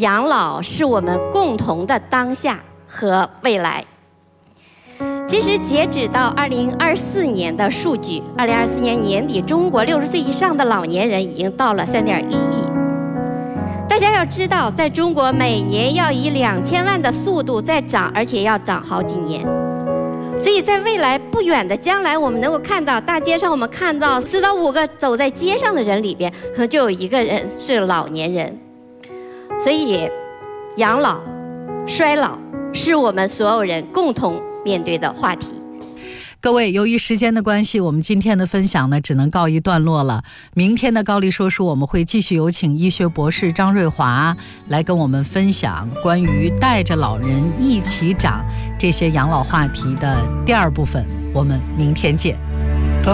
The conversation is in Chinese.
养老是我们共同的当下和未来。其实截止到2024年的数据，2024年年底，中国60岁以上的老年人已经到了3.1亿。大家要知道，在中国每年要以2000万的速度在涨，而且要涨好几年。所以在未来不远的将来，我们能够看到大街上，我们看到4到5个走在街上的人里边，可能就有1个人是老年人。所以，养老、衰老是我们所有人共同面对的话题。 各位，由于时间的关系，我们今天的分享呢只能告一段落了。明天的高丽说书，我们会继续有请医学博士张瑞华来跟我们分享关于带着老人一起长这些养老话题的第2部分。我们明天见。